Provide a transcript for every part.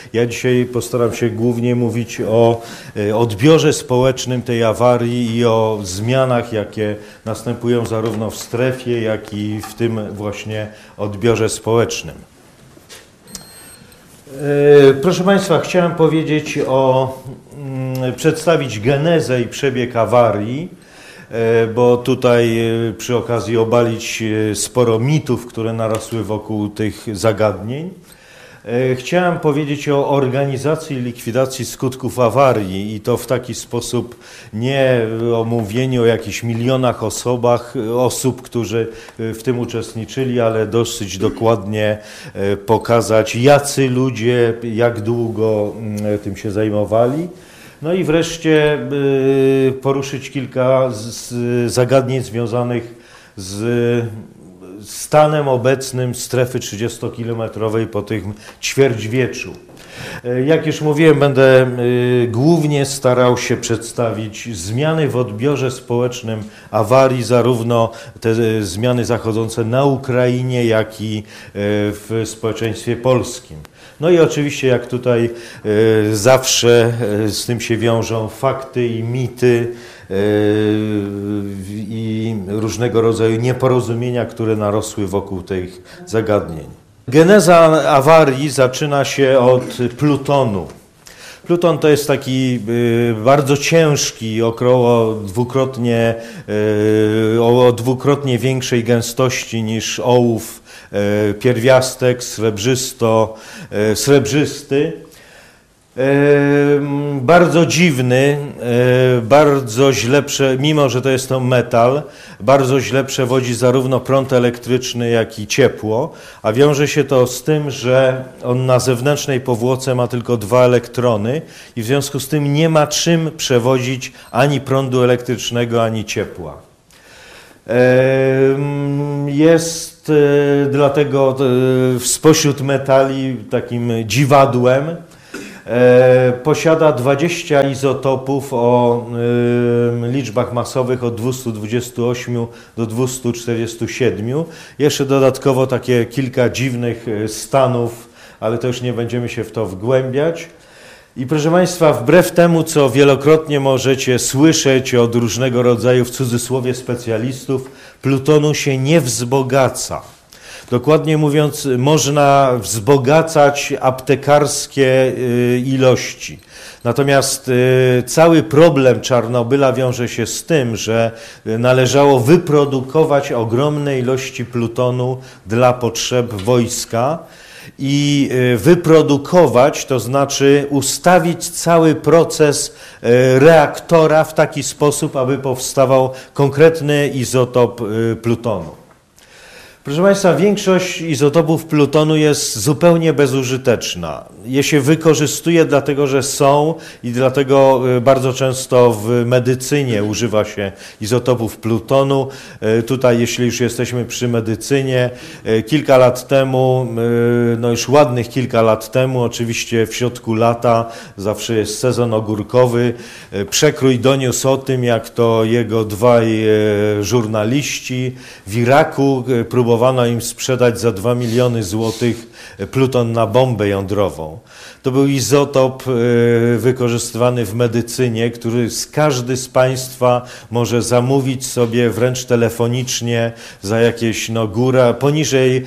ja dzisiaj postaram się głównie mówić o odbiorze społecznym tej awarii i o zmianach, jakie następują zarówno w strefie, jak i w tym właśnie odbiorze społecznym. Proszę Państwa, chciałem powiedzieć przedstawić genezę i przebieg awarii, bo tutaj przy okazji obalić sporo mitów, które narosły wokół tych zagadnień. Chciałem powiedzieć o organizacji i likwidacji skutków awarii i to w taki sposób, nie o mówieniu o jakichś milionach osób, którzy w tym uczestniczyli, ale dosyć dokładnie pokazać, jacy ludzie, jak długo tym się zajmowali. No i wreszcie poruszyć kilka zagadnień związanych z stanem obecnym strefy 30-kilometrowej po tym ćwierćwieczu. Jak już mówiłem, będę głównie starał się przedstawić zmiany w odbiorze społecznym awarii, zarówno te zmiany zachodzące na Ukrainie, jak i w społeczeństwie polskim. No i oczywiście, jak tutaj zawsze z tym się wiążą fakty i mity i różnego rodzaju nieporozumienia, które narosły wokół tych zagadnień. Geneza awarii zaczyna się od plutonu. Pluton to jest taki bardzo ciężki, o dwukrotnie większej gęstości niż ołów, pierwiastek srebrzysty. Bardzo dziwny, bardzo źle, mimo że to jest to metal, bardzo źle przewodzi zarówno prąd elektryczny, jak i ciepło, a wiąże się to z tym, że on na zewnętrznej powłoce ma tylko 2 elektrony i w związku z tym nie ma czym przewozić ani prądu elektrycznego, ani ciepła. Jest dlatego spośród metali takim dziwadłem. Posiada 20 izotopów o liczbach masowych od 228 do 247. Jeszcze dodatkowo takie kilka dziwnych stanów, ale to już nie będziemy się w to wgłębiać. I proszę Państwa, wbrew temu, co wielokrotnie możecie słyszeć od różnego rodzaju, w cudzysłowie, specjalistów, plutonu się nie wzbogaca. Dokładnie mówiąc, można wzbogacać aptekarskie ilości. Natomiast cały problem Czarnobyla wiąże się z tym, że należało wyprodukować ogromne ilości plutonu dla potrzeb wojska i wyprodukować, to znaczy ustawić cały proces reaktora w taki sposób, aby powstawał konkretny izotop plutonu. Proszę Państwa, większość izotopów plutonu jest zupełnie bezużyteczna. Je się wykorzystuje dlatego, że są i dlatego bardzo często w medycynie używa się izotopów plutonu. Tutaj, jeśli już jesteśmy przy medycynie, kilka lat temu, no już ładnych kilka lat temu, oczywiście w środku lata, zawsze jest sezon ogórkowy, Przekrój doniósł o tym, jak to jego 2 żurnaliści w Iraku próbowano im sprzedać za 2 miliony złotych pluton na bombę jądrową. To był izotop wykorzystywany w medycynie, który każdy z Państwa może zamówić sobie wręcz telefonicznie za jakieś poniżej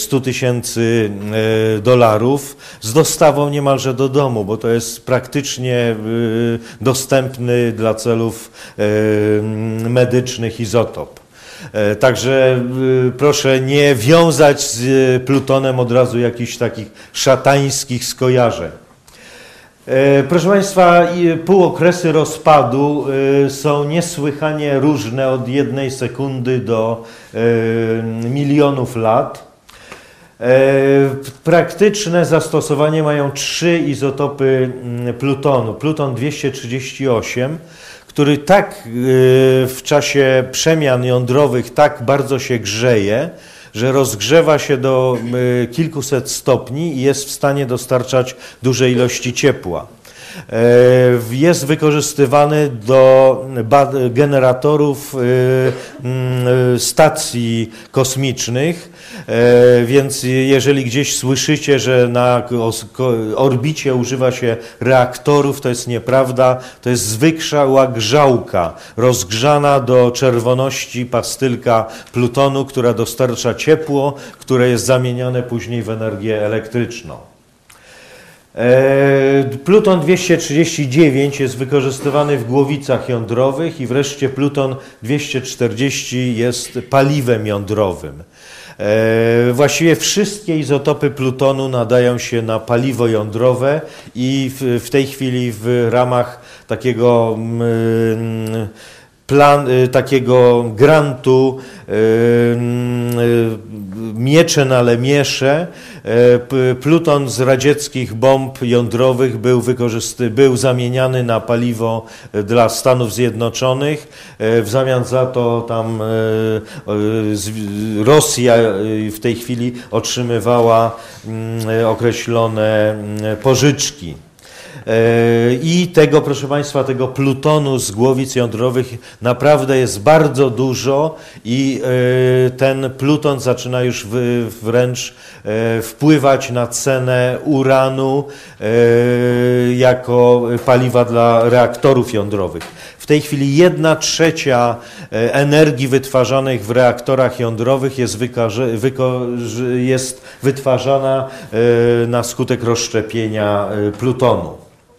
$100,000 z dostawą niemalże do domu, bo to jest praktycznie dostępny dla celów medycznych izotop. Także proszę nie wiązać z plutonem od razu jakichś takich szatańskich skojarzeń. Proszę Państwa, półokresy rozpadu są niesłychanie różne od 1 sekundy do milionów lat. Praktyczne zastosowanie mają 3 izotopy plutonu. Pluton 238, który tak w czasie przemian jądrowych tak bardzo się grzeje, że rozgrzewa się do kilkuset stopni i jest w stanie dostarczać duże ilości ciepła. Jest wykorzystywany do generatorów stacji kosmicznych, więc jeżeli gdzieś słyszycie, że na orbicie używa się reaktorów, to jest nieprawda, to jest zwykła grzałka rozgrzana do czerwoności pastylka plutonu, która dostarcza ciepło, które jest zamieniane później w energię elektryczną. Pluton 239 jest wykorzystywany w głowicach jądrowych i wreszcie pluton 240 jest paliwem jądrowym. Właściwie wszystkie izotopy plutonu nadają się na paliwo jądrowe i w tej chwili w ramach takiego takiego grantu Miecze na Lemiesze, pluton z radzieckich bomb jądrowych był zamieniany na paliwo dla Stanów Zjednoczonych. W zamian za to tam Rosja w tej chwili otrzymywała określone pożyczki. I tego, proszę Państwa, tego plutonu z głowic jądrowych naprawdę jest bardzo dużo i ten pluton zaczyna już wręcz wpływać na cenę uranu jako paliwa dla reaktorów jądrowych. W tej chwili 1/3 energii wytwarzanych w reaktorach jądrowych jest wytwarzana na skutek rozszczepienia plutonu.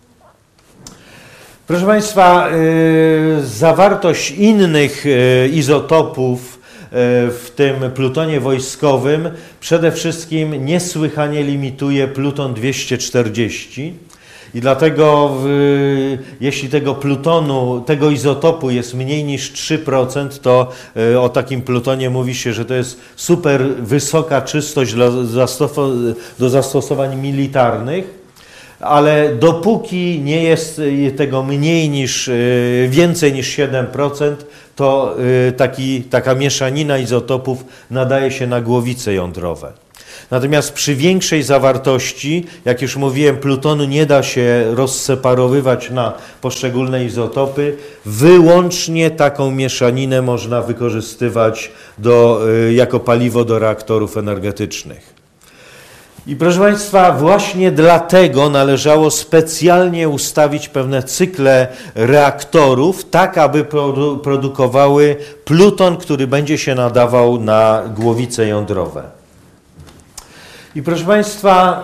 Proszę Państwa, zawartość innych izotopów w tym plutonie wojskowym przede wszystkim niesłychanie limituje pluton 240 i dlatego jeśli tego plutonu, tego izotopu jest mniej niż 3%, to o takim plutonie mówi się, że to jest super wysoka czystość do zastosowań militarnych. Ale dopóki nie jest tego więcej niż 7%, to taka mieszanina izotopów nadaje się na głowice jądrowe. Natomiast przy większej zawartości, jak już mówiłem, plutonu nie da się rozseparowywać na poszczególne izotopy. Wyłącznie taką mieszaninę można wykorzystywać jako paliwo do reaktorów energetycznych. I proszę Państwa, właśnie dlatego należało specjalnie ustawić pewne cykle reaktorów, tak aby produkowały pluton, który będzie się nadawał na głowice jądrowe. I proszę Państwa,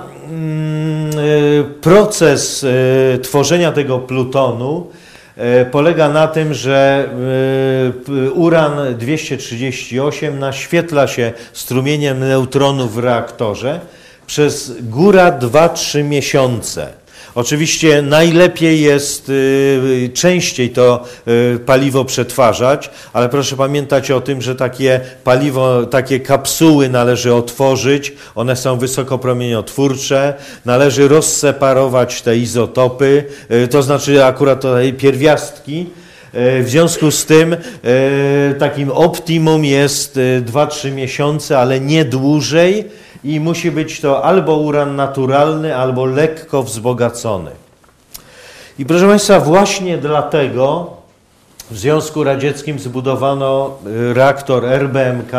proces tworzenia tego plutonu polega na tym, że uran 238 naświetla się strumieniem neutronów w reaktorze przez góra 2-3 miesiące. Oczywiście najlepiej jest częściej to paliwo przetwarzać, ale proszę pamiętać o tym, że takie paliwo, takie kapsuły należy otworzyć, one są wysokopromieniotwórcze, należy rozseparować te izotopy, to znaczy akurat tutaj pierwiastki. W związku z tym takim optimum jest 2-3 miesiące, ale nie dłużej. I musi być to albo uran naturalny, albo lekko wzbogacony. I proszę Państwa, właśnie dlatego w Związku Radzieckim zbudowano reaktor RBMK.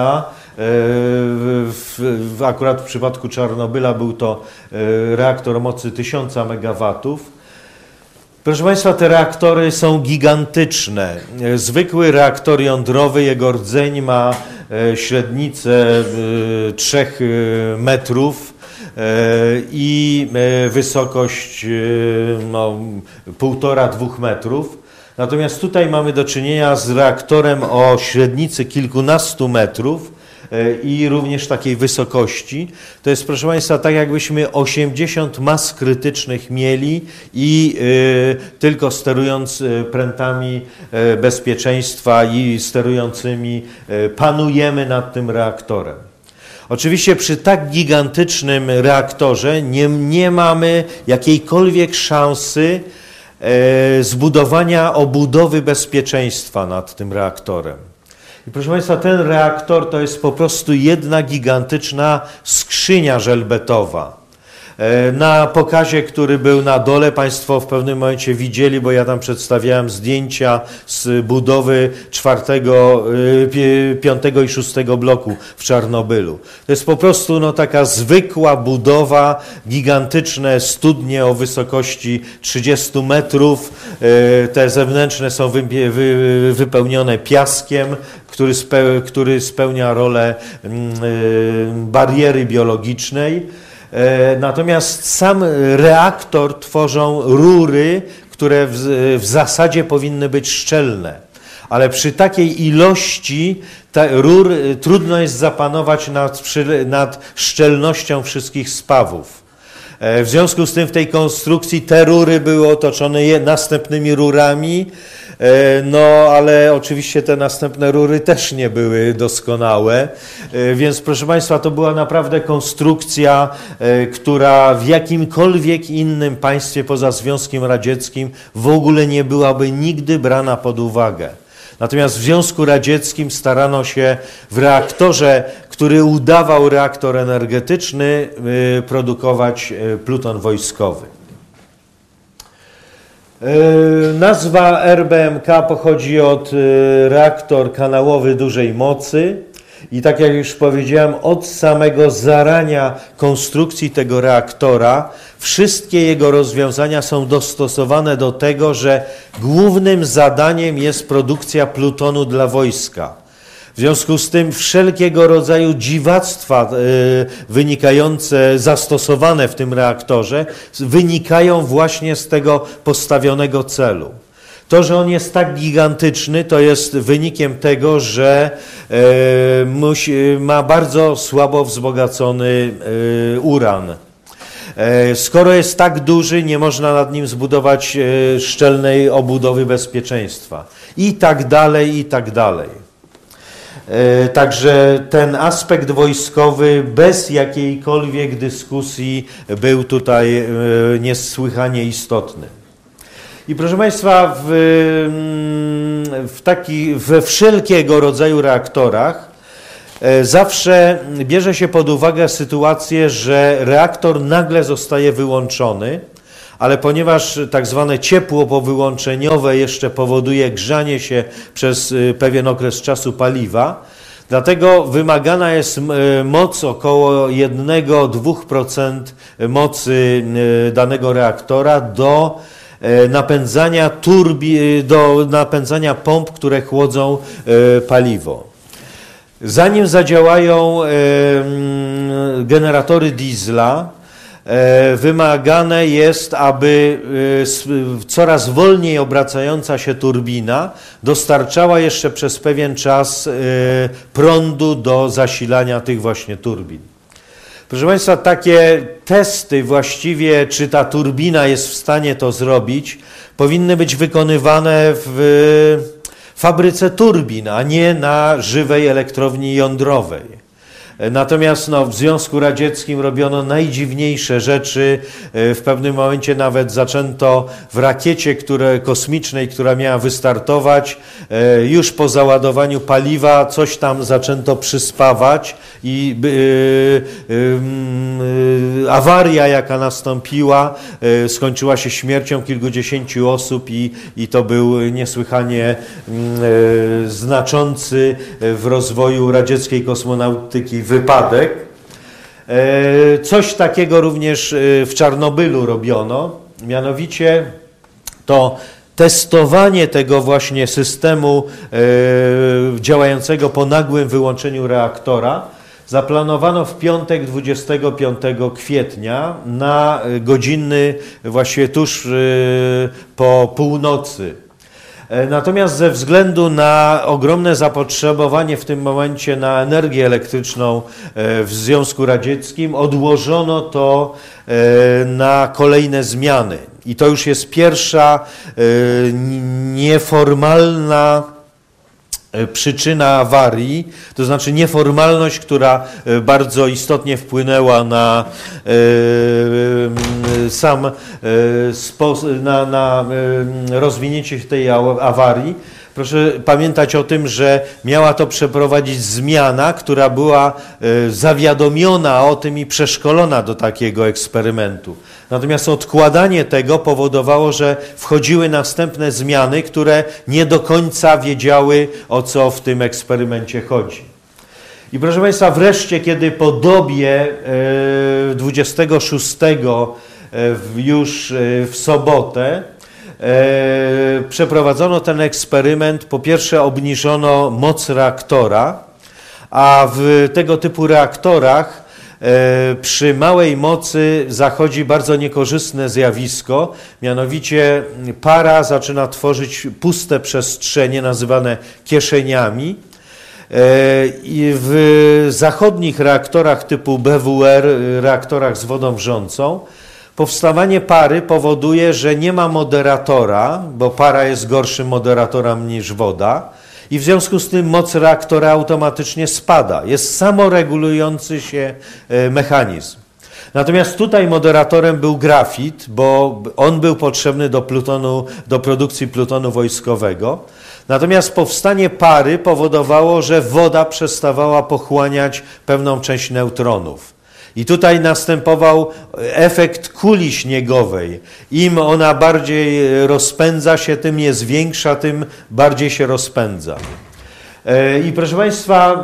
Akurat w przypadku Czarnobyla był to reaktor mocy 1000 MW. Proszę Państwa, te reaktory są gigantyczne. Zwykły reaktor jądrowy, jego rdzeń ma średnicę 3 metrów i wysokość 1,5–2 metrów. Natomiast tutaj mamy do czynienia z reaktorem o średnicy kilkunastu metrów i również takiej wysokości. To jest, proszę Państwa, tak jakbyśmy 80 mas krytycznych mieli i tylko sterując prętami bezpieczeństwa i sterującymi panujemy nad tym reaktorem. Oczywiście przy tak gigantycznym reaktorze nie mamy jakiejkolwiek szansy zbudowania obudowy bezpieczeństwa nad tym reaktorem. I proszę Państwa, ten reaktor to jest po prostu jedna gigantyczna skrzynia żelbetowa. Na pokazie, który był na dole, Państwo w pewnym momencie widzieli, bo ja tam przedstawiałem zdjęcia z budowy 4., 5. i 6. bloku w Czarnobylu. To jest po prostu taka zwykła budowa, gigantyczne studnie o wysokości 30 metrów. Te zewnętrzne są wypełnione piaskiem, który spełnia rolę bariery biologicznej. Natomiast sam reaktor tworzą rury, które w zasadzie powinny być szczelne. Ale przy takiej ilości rur trudno jest zapanować nad szczelnością wszystkich spawów. W związku z tym w tej konstrukcji te rury były otoczone następnymi rurami, ale oczywiście te następne rury też nie były doskonałe, więc proszę Państwa, to była naprawdę konstrukcja, która w jakimkolwiek innym państwie poza Związkiem Radzieckim w ogóle nie byłaby nigdy brana pod uwagę. Natomiast w Związku Radzieckim starano się w reaktorze, który udawał reaktor energetyczny, produkować pluton wojskowy. Nazwa RBMK pochodzi od reaktor kanałowy dużej mocy i tak jak już powiedziałem, od samego zarania konstrukcji tego reaktora wszystkie jego rozwiązania są dostosowane do tego, że głównym zadaniem jest produkcja plutonu dla wojska. W związku z tym wszelkiego rodzaju dziwactwa zastosowane w tym reaktorze wynikają właśnie z tego postawionego celu. To, że on jest tak gigantyczny, to jest wynikiem tego, że ma bardzo słabo wzbogacony uran. Skoro jest tak duży, nie można nad nim zbudować szczelnej obudowy bezpieczeństwa. I tak dalej, i tak dalej. Także ten aspekt wojskowy bez jakiejkolwiek dyskusji był tutaj niesłychanie istotny. I proszę Państwa, we wszelkiego rodzaju reaktorach zawsze bierze się pod uwagę sytuację, że reaktor nagle zostaje wyłączony, ale ponieważ tak zwane ciepło powyłączeniowe jeszcze powoduje grzanie się przez pewien okres czasu paliwa, dlatego wymagana jest moc około 1–2% mocy danego reaktora do napędzania pomp, które chłodzą paliwo. Zanim zadziałają generatory diesla, wymagane jest, aby coraz wolniej obracająca się turbina dostarczała jeszcze przez pewien czas prądu do zasilania tych właśnie turbin. Proszę Państwa, takie testy właściwie, czy ta turbina jest w stanie to zrobić, powinny być wykonywane w fabryce turbin, a nie na żywej elektrowni jądrowej. Natomiast w Związku Radzieckim robiono najdziwniejsze rzeczy. W pewnym momencie nawet zaczęto w rakiecie kosmicznej, która miała wystartować, już po załadowaniu paliwa coś tam zaczęto przyspawać i awaria, jaka nastąpiła, skończyła się śmiercią kilkudziesięciu osób i to był niesłychanie znaczący w rozwoju radzieckiej kosmonautyki wypadek. Coś takiego również w Czarnobylu robiono, mianowicie to testowanie tego właśnie systemu działającego po nagłym wyłączeniu reaktora zaplanowano w piątek 25 kwietnia na godziny właściwie tuż po północy. Natomiast ze względu na ogromne zapotrzebowanie w tym momencie na energię elektryczną w Związku Radzieckim odłożono to na kolejne zmiany. I to już jest pierwsza nieformalna przyczyna awarii, to znaczy nieformalność, która bardzo istotnie wpłynęła na na rozwinięcie się tej awarii. proszę pamiętać o tym, że miała to przeprowadzić zmiana, która była zawiadomiona o tym i przeszkolona do takiego eksperymentu. Natomiast odkładanie tego powodowało, że wchodziły następne zmiany, które nie do końca wiedziały, o co w tym eksperymencie chodzi. I proszę Państwa, wreszcie, kiedy po dobie 26 już w sobotę przeprowadzono ten eksperyment, po pierwsze obniżono moc reaktora, a w tego typu reaktorach przy małej mocy zachodzi bardzo niekorzystne zjawisko, mianowicie para zaczyna tworzyć puste przestrzenie nazywane kieszeniami. I w zachodnich reaktorach typu BWR, reaktorach z wodą wrzącą, powstawanie pary powoduje, że nie ma moderatora, bo para jest gorszym moderatorem niż woda i w związku z tym moc reaktora automatycznie spada. Jest samoregulujący się mechanizm. Natomiast tutaj moderatorem był grafit, bo on był potrzebny do produkcji plutonu wojskowego. Natomiast powstanie pary powodowało, że woda przestawała pochłaniać pewną część neutronów. I tutaj następował efekt kuli śniegowej. Im ona bardziej rozpędza się, tym jest większa, tym bardziej się rozpędza. I proszę Państwa,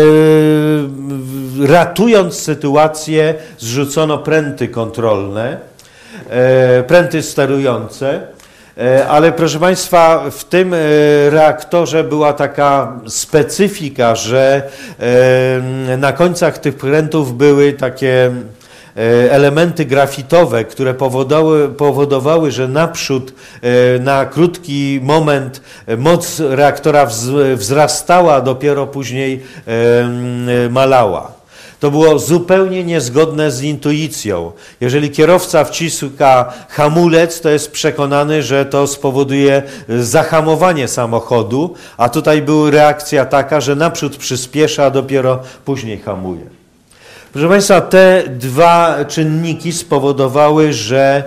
ratując sytuację, zrzucono pręty kontrolne, pręty sterujące, ale proszę Państwa, w tym reaktorze była taka specyfika, że na końcach tych prętów były takie elementy grafitowe, które powodowały, że naprzód na krótki moment moc reaktora wzrastała, a dopiero później malała. To było zupełnie niezgodne z intuicją. Jeżeli kierowca wciska hamulec, to jest przekonany, że to spowoduje zahamowanie samochodu, a tutaj była reakcja taka, że naprzód przyspiesza, a dopiero później hamuje. Proszę Państwa, te dwa czynniki spowodowały, że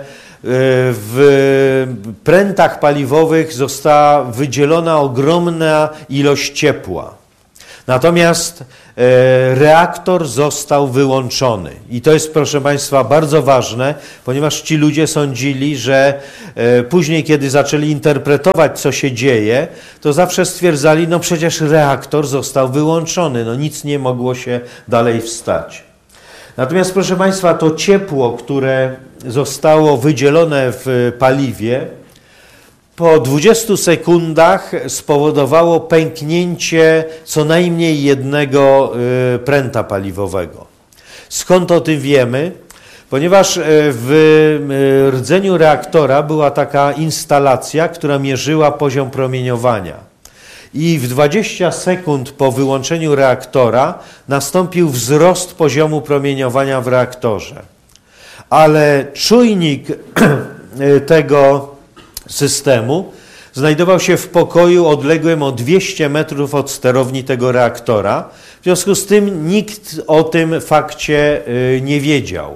w prętach paliwowych została wydzielona ogromna ilość ciepła. Natomiast reaktor został wyłączony. I to jest, proszę Państwa, bardzo ważne, ponieważ ci ludzie sądzili, że później, kiedy zaczęli interpretować, co się dzieje, to zawsze stwierdzali, no przecież reaktor został wyłączony, no nic nie mogło się dalej wstać. Natomiast, proszę Państwa, to ciepło, które zostało wydzielone w paliwie, po 20 sekundach spowodowało pęknięcie co najmniej jednego pręta paliwowego. Skąd o tym wiemy? Ponieważ w rdzeniu reaktora była taka instalacja, która mierzyła poziom promieniowania. I w 20 sekund po wyłączeniu reaktora nastąpił wzrost poziomu promieniowania w reaktorze. Ale czujnik tego systemu znajdował się w pokoju odległym o 200 metrów od sterowni tego reaktora. W związku z tym nikt o tym fakcie nie wiedział.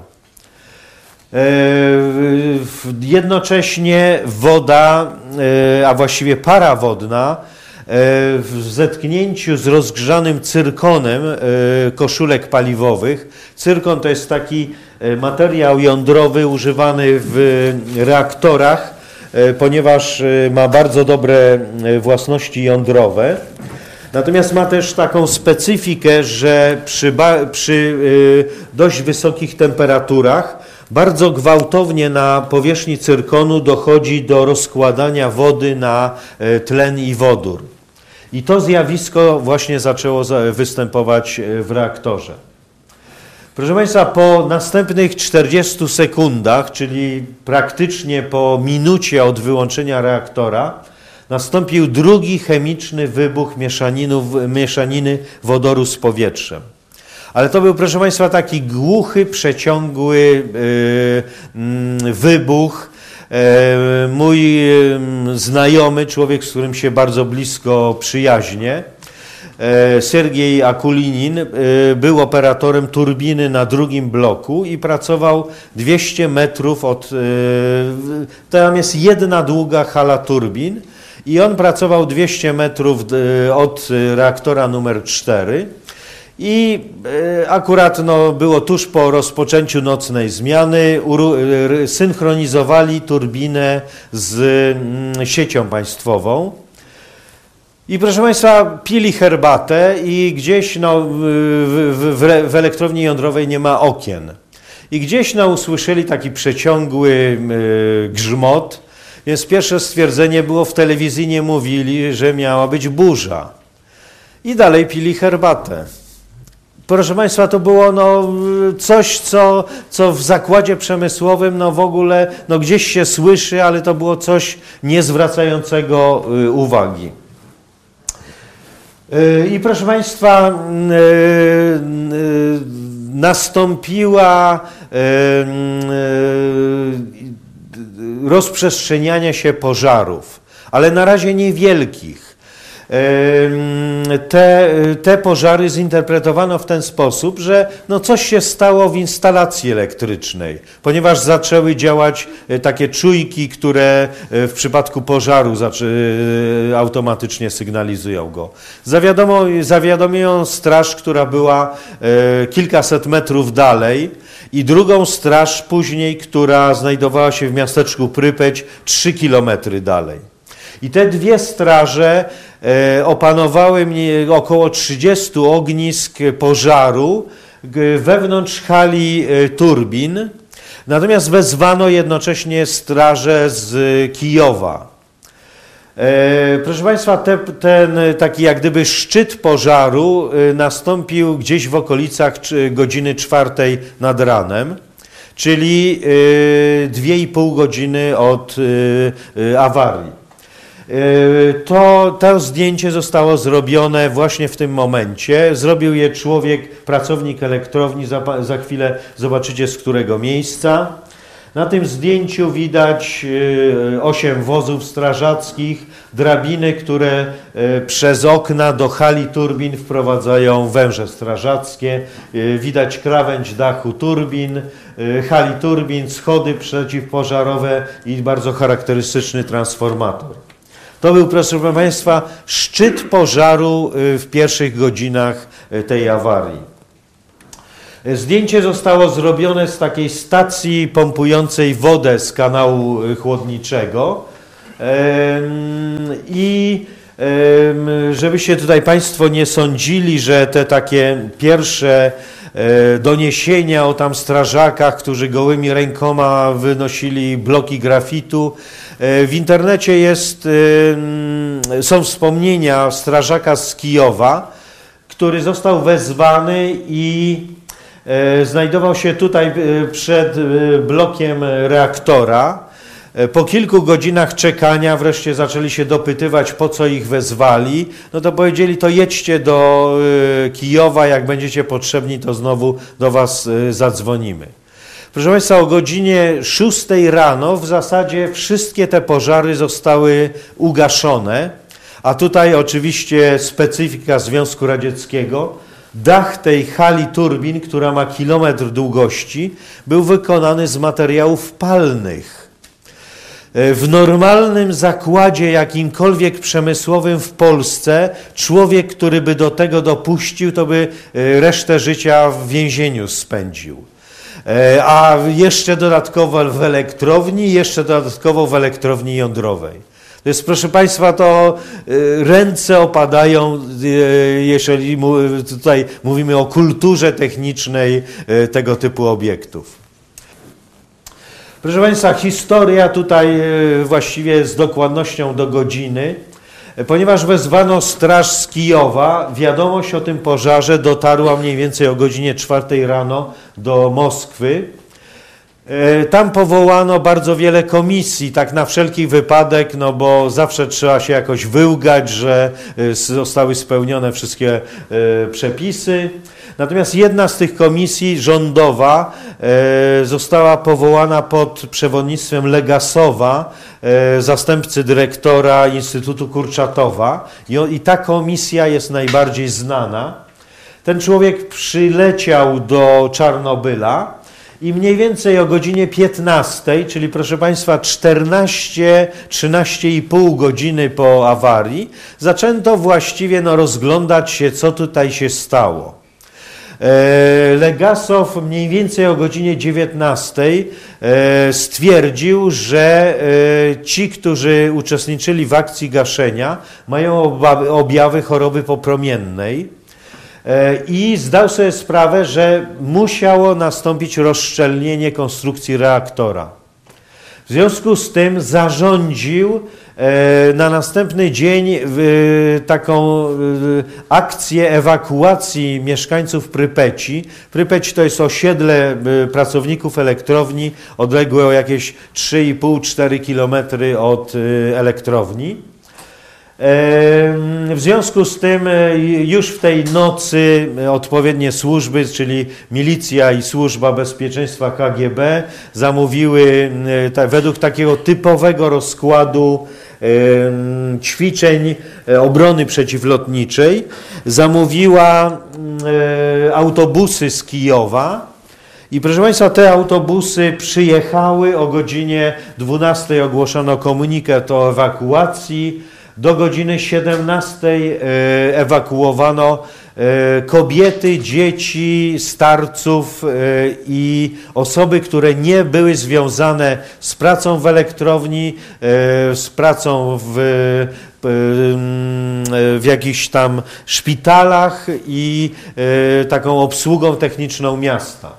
Jednocześnie woda, a właściwie para wodna, w zetknięciu z rozgrzanym cyrkonem koszulek paliwowych. Cyrkon to jest taki materiał jądrowy używany w reaktorach, ponieważ ma bardzo dobre własności jądrowe. Natomiast ma też taką specyfikę, że przy dość wysokich temperaturach bardzo gwałtownie na powierzchni cyrkonu dochodzi do rozkładania wody na tlen i wodór. I to zjawisko właśnie zaczęło występować w reaktorze. Proszę Państwa, po następnych 40 sekundach, czyli praktycznie po minucie od wyłączenia reaktora, nastąpił drugi chemiczny wybuch mieszaniny wodoru z powietrzem. Ale to był, proszę Państwa, taki głuchy, przeciągły wybuch. Mój znajomy, człowiek, z którym się bardzo blisko przyjaźnię, Sergiej Akulinin, był operatorem turbiny na drugim bloku i pracował 200 metrów od... Tam jest jedna długa hala turbin i on pracował 200 metrów od reaktora numer 4 i akurat było tuż po rozpoczęciu nocnej zmiany, synchronizowali turbinę z siecią państwową. I proszę Państwa, pili herbatę i gdzieś w elektrowni jądrowej nie ma okien. I gdzieś usłyszeli taki przeciągły grzmot, więc pierwsze stwierdzenie było, w telewizji nie mówili, że miała być burza. I dalej pili herbatę. Proszę Państwa, to było coś, co w zakładzie przemysłowym w ogóle gdzieś się słyszy, ale to było coś niezwracającego uwagi. I proszę Państwa, nastąpiła rozprzestrzenianie się pożarów, ale na razie niewielkich. Te pożary zinterpretowano w ten sposób, że coś się stało w instalacji elektrycznej, ponieważ zaczęły działać takie czujki, które w przypadku pożaru automatycznie sygnalizują go. Zawiadomiono straż, która była kilkaset metrów dalej, i drugą straż później, która znajdowała się w miasteczku Prypeć 3 kilometry dalej. I te dwie straże opanowały około 30 ognisk pożaru wewnątrz hali turbin, natomiast wezwano jednocześnie straże z Kijowa. Proszę Państwa, ten taki jak gdyby szczyt pożaru nastąpił gdzieś w okolicach godziny 4 nad ranem, czyli 2,5 godziny od awarii. To zdjęcie zostało zrobione właśnie w tym momencie. Zrobił je pracownik elektrowni, za chwilę zobaczycie z którego miejsca. Na tym zdjęciu widać 8 wozów strażackich, drabiny, które przez okna do hali turbin wprowadzają węże strażackie. Widać krawędź dachu turbin, hali turbin, schody przeciwpożarowe i bardzo charakterystyczny transformator. To był, proszę Państwa, szczyt pożaru w pierwszych godzinach tej awarii. Zdjęcie zostało zrobione z takiej stacji pompującej wodę z kanału chłodniczego i żebyście tutaj Państwo nie sądzili, że te takie pierwsze doniesienia o tam strażakach, którzy gołymi rękoma wynosili bloki grafitu. W internecie są wspomnienia strażaka z Kijowa, który został wezwany i znajdował się tutaj przed blokiem reaktora. Po kilku godzinach czekania wreszcie zaczęli się dopytywać, po co ich wezwali. To powiedzieli, to jedźcie do Kijowa, jak będziecie potrzebni, to znowu do Was zadzwonimy. Proszę Państwa, o godzinie 6 rano w zasadzie wszystkie te pożary zostały ugaszone, a tutaj oczywiście specyfika Związku Radzieckiego. Dach tej hali turbin, która ma kilometr długości, był wykonany z materiałów palnych. W normalnym zakładzie jakimkolwiek przemysłowym w Polsce człowiek, który by do tego dopuścił, to by resztę życia w więzieniu spędził. A jeszcze dodatkowo w elektrowni, jeszcze dodatkowo w elektrowni jądrowej. To jest, proszę Państwa, to ręce opadają, jeżeli tutaj mówimy o kulturze technicznej tego typu obiektów. Proszę Państwa, historia tutaj właściwie z dokładnością do godziny. Ponieważ wezwano straż z Kijowa, wiadomość o tym pożarze dotarła mniej więcej o godzinie 4 rano do Moskwy. Tam powołano bardzo wiele komisji, tak na wszelki wypadek, bo zawsze trzeba się jakoś wyłgać, że zostały spełnione wszystkie przepisy. Natomiast jedna z tych komisji rządowa została powołana pod przewodnictwem Legasowa, zastępcy dyrektora Instytutu Kurczatowa, i ta komisja jest najbardziej znana. Ten człowiek przyleciał do Czarnobyla i mniej więcej o godzinie 15, czyli proszę Państwa 13,5 godziny po awarii, zaczęto właściwie rozglądać się, co tutaj się stało. Legasow mniej więcej o godzinie 19 stwierdził, że ci, którzy uczestniczyli w akcji gaszenia, mają objawy choroby popromiennej i zdał sobie sprawę, że musiało nastąpić rozszczelnienie konstrukcji reaktora. W związku z tym zarządził na następny dzień taką akcję ewakuacji mieszkańców Prypeci. Prypeć to jest osiedle pracowników elektrowni, odległe o jakieś 3,5–4 kilometry od elektrowni. W związku z tym już w tej nocy odpowiednie służby, czyli milicja i Służba Bezpieczeństwa KGB zamówiły według takiego typowego rozkładu ćwiczeń obrony przeciwlotniczej, zamówiła autobusy z Kijowa i proszę Państwa, te autobusy przyjechały o godzinie 12 ogłoszono komunikat o ewakuacji. Do godziny 17 ewakuowano kobiety, dzieci, starców i osoby, które nie były związane z pracą w elektrowni, z pracą w jakichś tam szpitalach i taką obsługą techniczną miasta.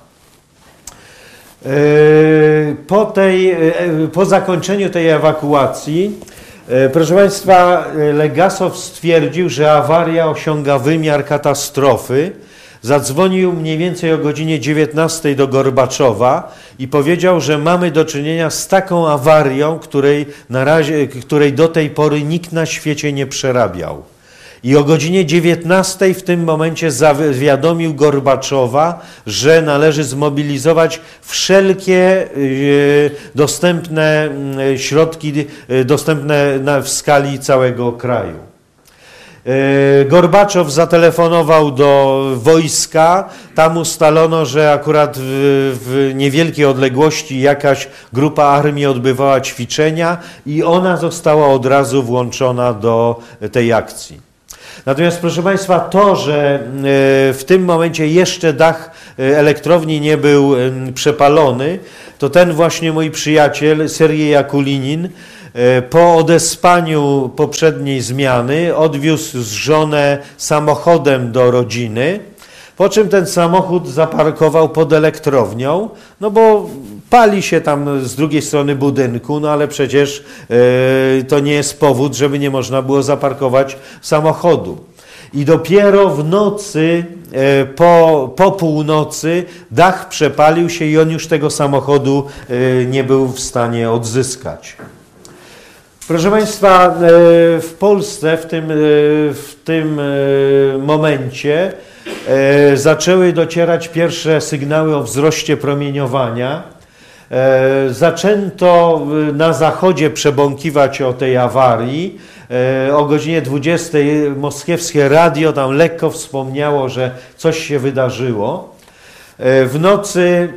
Po zakończeniu tej ewakuacji, proszę Państwa, Legasow stwierdził, że awaria osiąga wymiar katastrofy. Zadzwonił mniej więcej o godzinie 19 do Gorbaczowa i powiedział, że mamy do czynienia z taką awarią, której do tej pory nikt na świecie nie przerabiał. I o godzinie 19 w tym momencie zawiadomił Gorbaczowa, że należy zmobilizować wszelkie dostępne środki, dostępne w skali całego kraju. Gorbaczow zatelefonował do wojska, tam ustalono, że akurat w niewielkiej odległości jakaś grupa armii odbywała ćwiczenia i ona została od razu włączona do tej akcji. Natomiast proszę Państwa, to, że w tym momencie jeszcze dach elektrowni nie był przepalony, to ten właśnie mój przyjaciel Sergiej Jakulinin po odespaniu poprzedniej zmiany odwiózł żonę samochodem do rodziny, po czym ten samochód zaparkował pod elektrownią, no bo pali się tam z drugiej strony budynku, no ale przecież to nie jest powód, żeby nie można było zaparkować samochodu. I dopiero w nocy, po północy dach przepalił się i on już tego samochodu nie był w stanie odzyskać. Proszę Państwa, w Polsce w tym momencie zaczęły docierać pierwsze sygnały o wzroście promieniowania. Zaczęto na zachodzie przebąkiwać o tej awarii. O godzinie 20 moskiewskie radio tam lekko wspomniało, że coś się wydarzyło. W nocy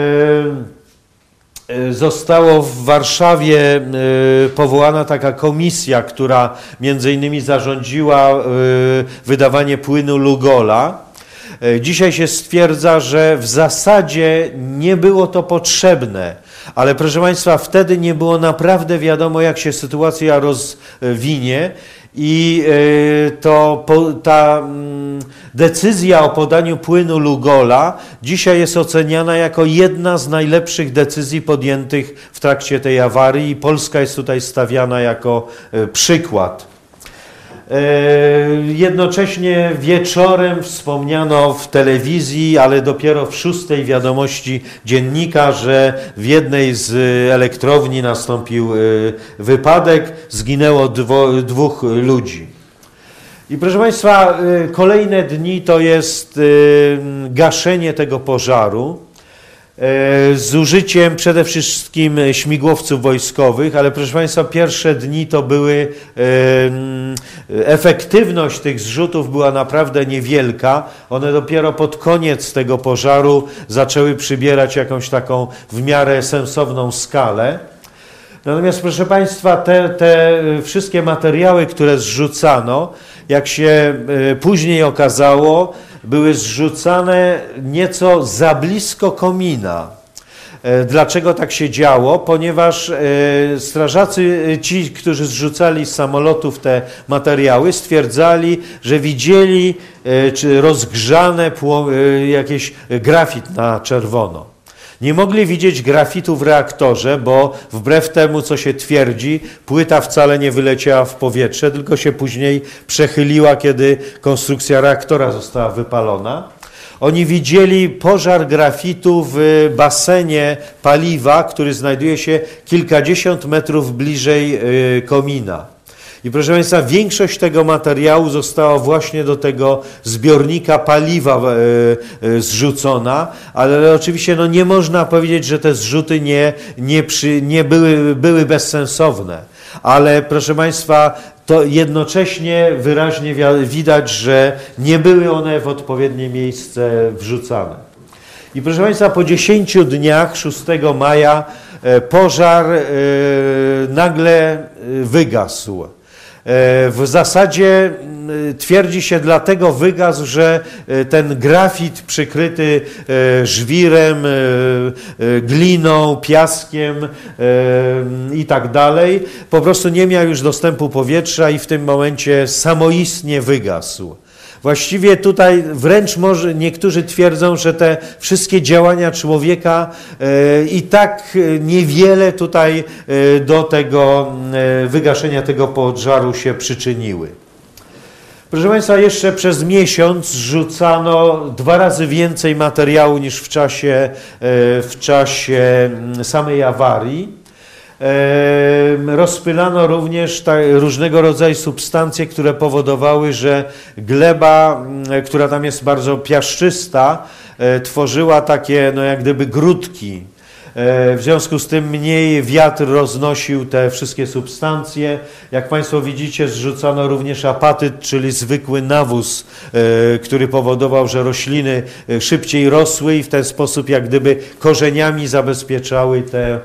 zostało w Warszawie powołana taka komisja, która między innymi zarządziła wydawanie płynu Lugola. Dzisiaj się stwierdza, że w zasadzie nie było to potrzebne, ale proszę Państwa, wtedy nie było naprawdę wiadomo, jak się sytuacja rozwinie i ta decyzja o podaniu płynu Lugola dzisiaj jest oceniana jako jedna z najlepszych decyzji podjętych w trakcie tej awarii i Polska jest tutaj stawiana jako przykład. Jednocześnie wieczorem wspomniano w telewizji, ale dopiero w 6 wiadomości dziennika, że w jednej z elektrowni nastąpił wypadek, zginęło 2 ludzi. I proszę Państwa, kolejne dni to jest gaszenie tego pożaru. z użyciem przede wszystkim śmigłowców wojskowych, ale proszę Państwa, pierwsze dni to były, efektywność tych zrzutów była naprawdę niewielka. One dopiero pod koniec tego pożaru zaczęły przybierać jakąś taką w miarę sensowną skalę. Natomiast proszę Państwa, te wszystkie materiały, które zrzucano, jak się później okazało, były zrzucane nieco za blisko komina. Dlaczego tak się działo? Ponieważ strażacy, ci, którzy zrzucali z samolotów te materiały, stwierdzali, że widzieli czy rozgrzane jakieś grafit na czerwono. Nie mogli widzieć grafitu w reaktorze, bo wbrew temu, co się twierdzi, płyta wcale nie wyleciała w powietrze, tylko się później przechyliła, kiedy konstrukcja reaktora została wypalona. Oni widzieli pożar grafitu w basenie paliwa, który znajduje się kilkadziesiąt metrów bliżej komina. I proszę Państwa, większość tego materiału została właśnie do tego zbiornika paliwa zrzucona, ale oczywiście nie można powiedzieć, że te zrzuty nie były bezsensowne. Ale proszę Państwa, to jednocześnie wyraźnie widać, że nie były one w odpowiednie miejsce wrzucane. I proszę Państwa, po 10 dniach, 6 maja, pożar nagle wygasł. W zasadzie twierdzi się dlatego wygasł, że ten grafit przykryty żwirem, gliną, piaskiem i tak dalej po prostu nie miał już dostępu powietrza i w tym momencie samoistnie wygasł. Właściwie tutaj wręcz może niektórzy twierdzą, że te wszystkie działania człowieka i tak niewiele tutaj do tego wygaszenia tego pożaru się przyczyniły. Proszę Państwa, jeszcze przez miesiąc zrzucano 2 razy więcej materiału niż w czasie samej awarii. Rozpylano również różnego rodzaju substancje, które powodowały, że gleba, która tam jest bardzo piaszczysta, tworzyła takie jak gdyby grudki. W związku z tym mniej wiatr roznosił te wszystkie substancje. Jak Państwo widzicie, zrzucano również apatyt, czyli zwykły nawóz, który powodował, że rośliny szybciej rosły i w ten sposób jak gdyby korzeniami zabezpieczały te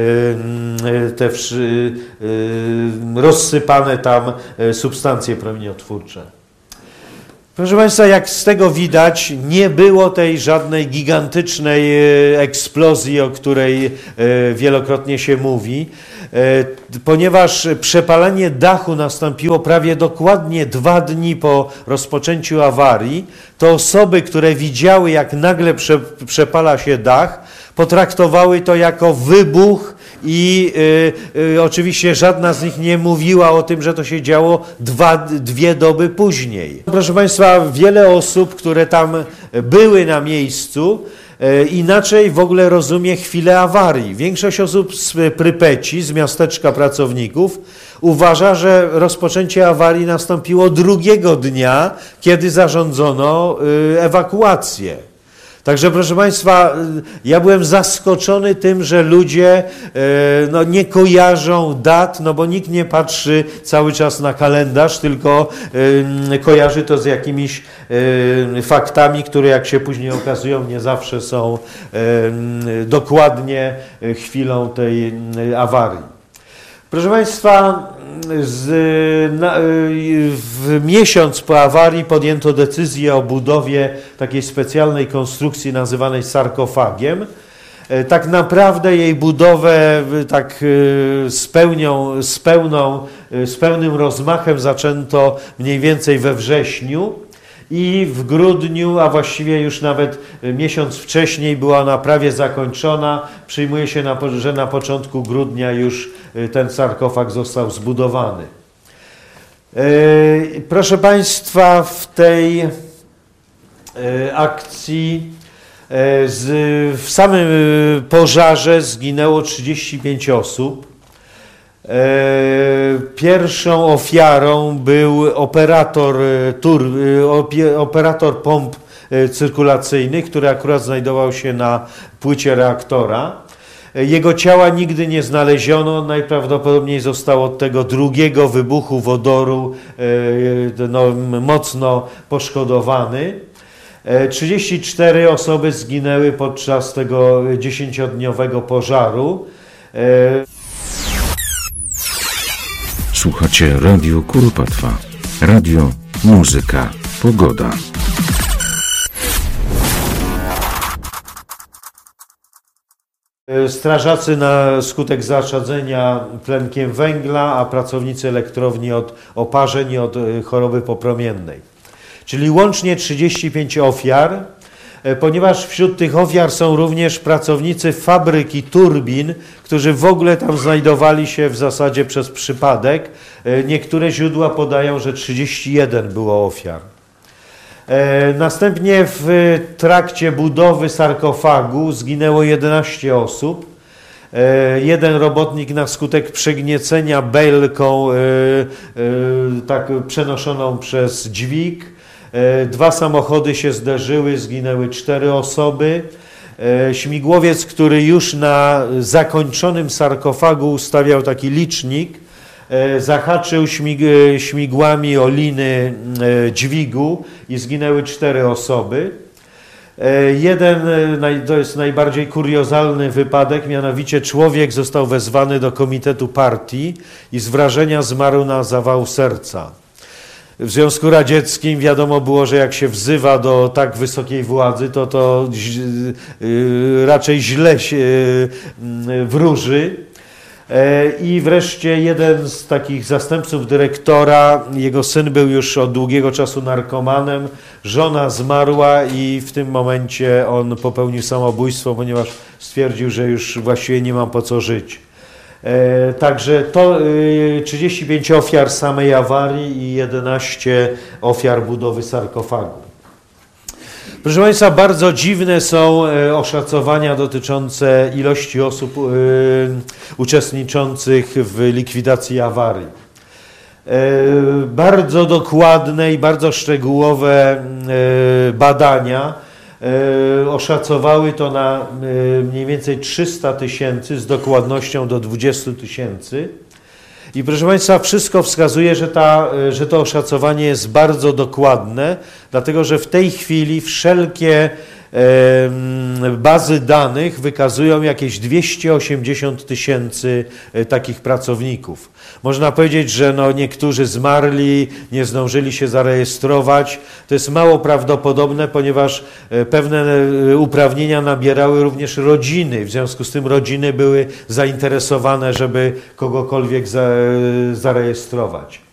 rozsypane tam substancje promieniotwórcze. Proszę Państwa, jak z tego widać, nie było tej żadnej gigantycznej eksplozji, o której wielokrotnie się mówi, ponieważ przepalenie dachu nastąpiło prawie dokładnie 2 dni po rozpoczęciu awarii. To osoby, które widziały, jak nagle przepala się dach, potraktowały to jako wybuch i oczywiście żadna z nich nie mówiła o tym, że to się działo 2 doby później. Proszę Państwa, wiele osób, które tam były na miejscu, inaczej w ogóle rozumie chwilę awarii. Większość osób z Prypeci, z miasteczka pracowników, uważa, że rozpoczęcie awarii nastąpiło 2 dnia, kiedy zarządzono ewakuację. Także proszę Państwa, ja byłem zaskoczony tym, że ludzie nie kojarzą dat, bo nikt nie patrzy cały czas na kalendarz, tylko kojarzy to z jakimiś faktami, które jak się później okazują, nie zawsze są dokładnie chwilą tej awarii. Proszę Państwa, w miesiąc po awarii podjęto decyzję o budowie takiej specjalnej konstrukcji nazywanej sarkofagiem. Tak naprawdę jej budowę z pełnym rozmachem zaczęto mniej więcej we wrześniu. I w grudniu, a właściwie już nawet miesiąc wcześniej była ona prawie zakończona. Przyjmuje się, że na początku grudnia już ten sarkofag został zbudowany. Proszę Państwa, w tej akcji w samym pożarze zginęło 35 osób. Pierwszą ofiarą był operator pomp cyrkulacyjny, który akurat znajdował się na płycie reaktora. Jego ciała nigdy nie znaleziono, najprawdopodobniej został od tego drugiego wybuchu wodoru mocno poszkodowany. 34 osoby zginęły podczas tego 10-dniowego pożaru. Słuchacie Radio Kuropatwa. Radio, muzyka, pogoda. Strażacy na skutek zaszadzenia tlenkiem węgla, a pracownicy elektrowni od oparzeń i od choroby popromiennej. Czyli łącznie 35 ofiar, ponieważ wśród tych ofiar są również pracownicy fabryki turbin, którzy w ogóle tam znajdowali się w zasadzie przez przypadek. Niektóre źródła podają, że 31 było ofiar. Następnie w trakcie budowy sarkofagu zginęło 11 osób. Jeden robotnik na skutek przegniecenia belką tak przenoszoną przez dźwig. 2 samochody się zderzyły, zginęły 4 osoby. Śmigłowiec, który już na zakończonym sarkofagu ustawiał taki licznik, zahaczył śmigłami o liny dźwigu i zginęły 4 osoby. Jeden, to jest najbardziej kuriozalny wypadek, mianowicie człowiek został wezwany do komitetu partii i z wrażenia zmarł na zawał serca. W Związku Radzieckim wiadomo było, że jak się wzywa do tak wysokiej władzy, to raczej źle się wróży. I wreszcie jeden z takich zastępców dyrektora, jego syn był już od długiego czasu narkomanem, żona zmarła i w tym momencie on popełnił samobójstwo, ponieważ stwierdził, że już właściwie nie ma po co żyć. Także to 35 ofiar samej awarii i 11 ofiar budowy sarkofagu. Proszę Państwa, bardzo dziwne są oszacowania dotyczące ilości osób uczestniczących w likwidacji awarii. Bardzo dokładne i bardzo szczegółowe badania oszacowały to na mniej więcej 300 000 z dokładnością do 20 000. I proszę Państwa, wszystko wskazuje, że to oszacowanie jest bardzo dokładne, dlatego że w tej chwili wszelkie bazy danych wykazują jakieś 280 000 takich pracowników. Można powiedzieć, że niektórzy zmarli, nie zdążyli się zarejestrować. To jest mało prawdopodobne, ponieważ pewne uprawnienia nabierały również rodziny. W związku z tym rodziny były zainteresowane, żeby kogokolwiek zarejestrować.